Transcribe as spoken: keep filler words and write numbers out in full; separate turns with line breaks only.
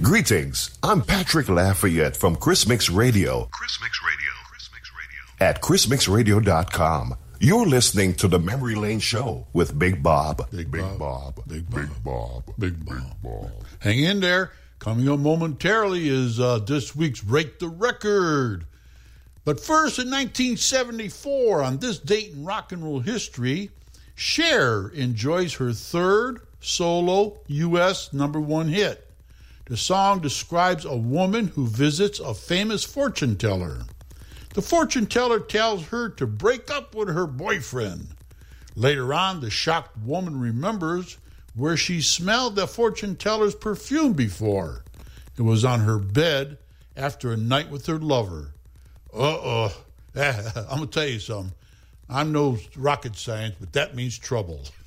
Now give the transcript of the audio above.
Greetings, I'm Patrick Lafayette from Chris Mix Radio. Chris Mix Radio. Chris Mix Radio. At chris mix radio dot com. You're listening to the Memory Lane Show with Big Bob.
Big,
Big
Bob.
Bob.
Big Bob.
Big Bob.
Big Bob.
Big Bob.
Hang in there. Coming up momentarily is uh, this week's Break the Record. But first, in nineteen seventy-four, on this date in rock and roll history, Cher enjoys her third solo U S number one hit. The song describes a woman who visits a famous fortune teller. The fortune teller tells her to break up with her boyfriend. Later on, the shocked woman remembers where she smelled the fortune teller's perfume before. It was on her bed after a night with her lover. Uh-oh. I'm going to tell you something. I'm no rocket science, but that means trouble.